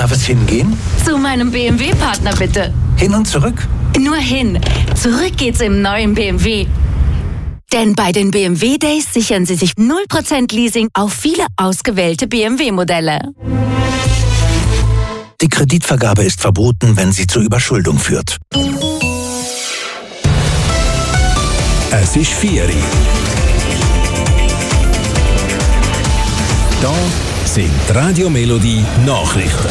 Darf es hingehen? Zu meinem BMW-Partner bitte. Hin und zurück? Nur hin. Zurück geht's im neuen BMW. Denn bei den BMW Days sichern Sie sich 0% Leasing auf viele ausgewählte BMW-Modelle. Die Kreditvergabe ist verboten, wenn sie zur Überschuldung führt. Es ist 4 Uhr. Da sind Radio Melodie Nachrichten.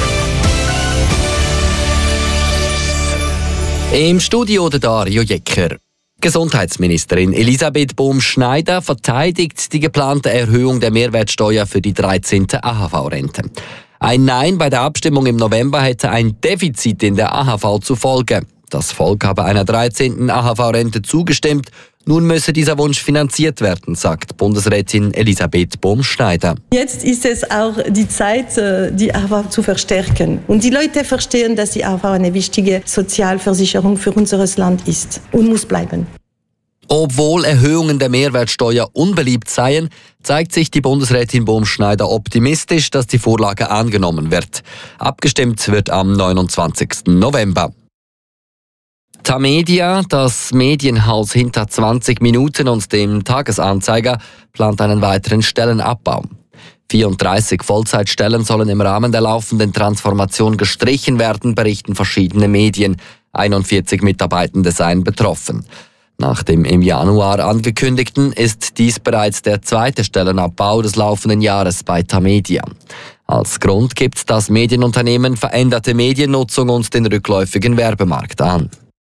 Im Studio der Dario Jecker. Gesundheitsministerin Elisabeth Bohm-Schneider verteidigt die geplante Erhöhung der Mehrwertsteuer für die 13. AHV-Rente. Ein Nein bei der Abstimmung im November hätte ein Defizit in der AHV zur Folge. Das Volk habe einer 13. AHV-Rente zugestimmt. Nun müsse dieser Wunsch finanziert werden, sagt Bundesrätin Elisabeth Bohm-Schneider. Jetzt ist es auch die Zeit, die AHV zu verstärken. Und die Leute verstehen, dass die AHV eine wichtige Sozialversicherung für unser Land ist und muss bleiben. Obwohl Erhöhungen der Mehrwertsteuer unbeliebt seien, zeigt sich die Bundesrätin Bohm-Schneider optimistisch, dass die Vorlage angenommen wird. Abgestimmt wird am 29. November. Tamedia, das Medienhaus hinter 20 Minuten und dem Tagesanzeiger, plant einen weiteren Stellenabbau. 34 Vollzeitstellen sollen im Rahmen der laufenden Transformation gestrichen werden, berichten verschiedene Medien. 41 Mitarbeitende seien betroffen. Nach dem im Januar angekündigten ist dies bereits der zweite Stellenabbau des laufenden Jahres bei Tamedia. Als Grund gibt das Medienunternehmen veränderte Mediennutzung und den rückläufigen Werbemarkt an.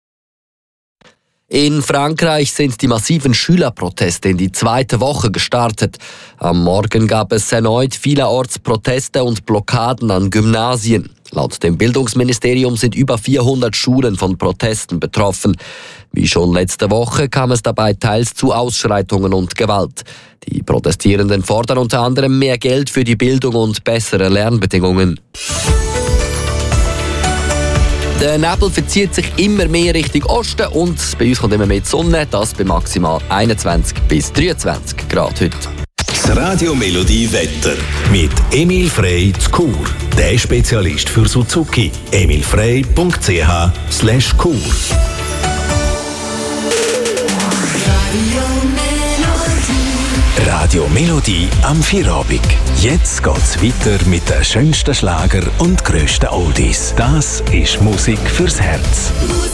In Frankreich sind die massiven Schülerproteste in die 2. Woche gestartet. Am Morgen gab es erneut vielerorts Proteste und Blockaden an Gymnasien. Laut dem Bildungsministerium sind über 400 Schulen von Protesten betroffen. Wie schon letzte Woche kam es dabei teils zu Ausschreitungen und Gewalt. Die Protestierenden fordern unter anderem mehr Geld für die Bildung und bessere Lernbedingungen. Der Nebel verzieht sich immer mehr Richtung Osten und bei uns kommt immer mehr die Sonne, das bei maximal 21 bis 23 Grad heute. Das Radio Melodie Wetter mit Emil Frey zu Chur. Der Spezialist für Suzuki. emilfrey.ch/Chur. Radio Melodie am Feierabend. Jetzt geht's weiter mit den schönsten Schlager und grössten Oldies. Das ist Musik fürs Herz.